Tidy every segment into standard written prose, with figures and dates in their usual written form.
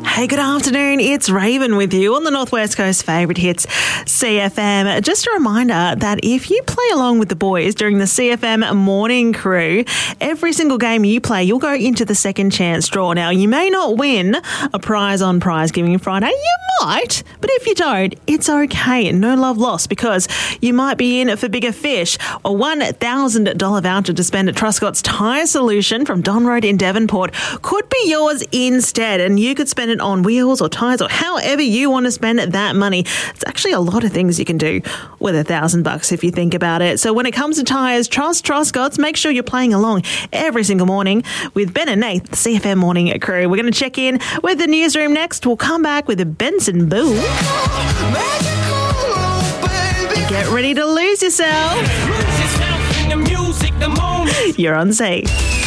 Hey, good afternoon. It's Raven with you on the Northwest Coast Favourite Hits CFM. Just a reminder that if you play along with the boys during the CFM Morning Crew, every single game you play, you'll go into the second chance draw. Now, you may not win a prize on Prize Giving Friday. You might, but if you don't, it's okay. No love lost, because you might be in for bigger fish. A $1,000 voucher to spend at Truscott's Tyre Solution from Don Road in Devonport could be yours instead, and you could spend it on wheels or tyres or however you want to spend that money. It's actually a lot of things you can do with $1,000 if you think about it. So when it comes to tyres, trust Truscott's. Make sure you're playing along every single morning with Ben and Nate, the CFM Morning Crew. We're going to check in with the newsroom next. We'll come back with a Benson Boom. Get ready to lose yourself. You're on C.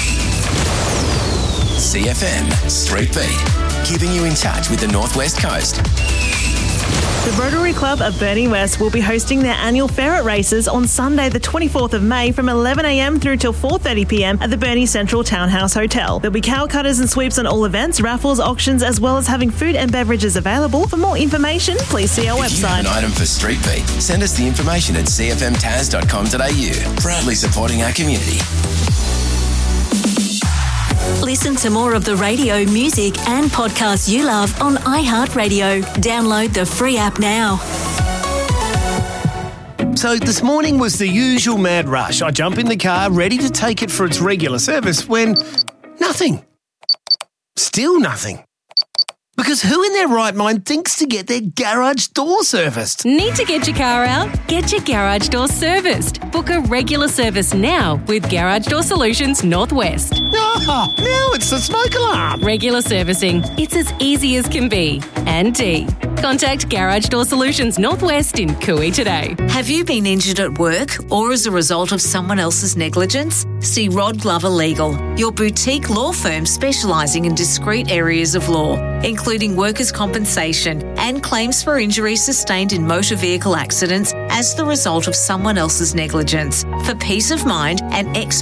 CFM Street Beat, keeping you in touch with the Northwest Coast. The Rotary Club of Burnie West will be hosting their annual ferret races on Sunday the 24th of May from 11am through till 4:30pm at the Burnie Central Townhouse Hotel. There'll be cow cutters and sweeps on all events, raffles, auctions, as well as having food and beverages available. For more information, please see our website. If you have an item for Street Beat, send us the information at cfmtaz.com.au. Proudly supporting our community. Listen to more of the radio, music and podcasts you love on iHeartRadio. Download the free app now. So this morning was the usual mad rush. I jump in the car, ready to take it for its regular service, when nothing. Still nothing. Because who in their right mind thinks to get their garage door serviced? Need to get your car out? Get your garage door serviced. Book a regular service now with Garage Door Solutions Northwest. Ah, now it's the smoke alarm. Regular servicing. It's as easy as can be. And D. Contact Garage Door Solutions Northwest in Cooey today. Have you been injured at work or as a result of someone else's negligence? See Rod Glover Legal, your boutique law firm specialising in discrete areas of law, including workers' compensation and claims for injuries sustained in motor vehicle accidents as the result of someone else's negligence. For peace of mind and